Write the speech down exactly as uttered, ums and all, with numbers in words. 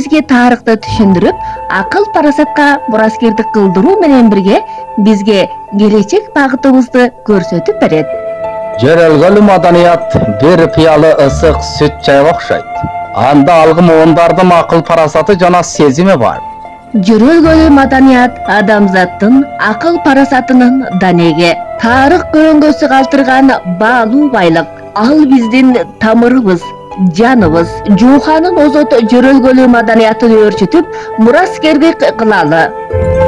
бизге тарыхты түшүндүрүп, акыл парасатка мураскердик кылдыруу менен бирге бизге келечек багытыбызды көрсөтүп берет. Жөрөлгөлүү маданият бир пыялы ысык сүт чайга окшойт. Анда алгы муундардын акыл парасаты жана сезими бар. Жөрөлгөлүү маданият адамзаттын акыл парасатынын данеги, тарых көрөңгөсү калтырган баалуу байлык. Ал биздин тамырыбыз, жаныбыз. Жууханын озот жөрөлгөлүү маданиятын өөрчүтүп, мураскердик кылалы.